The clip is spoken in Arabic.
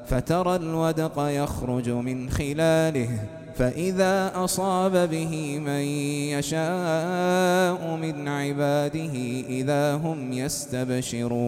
فترى الودق يخرج من خلاله فإذا أصاب به من يشاء من عباده إذا هم يستبشرون.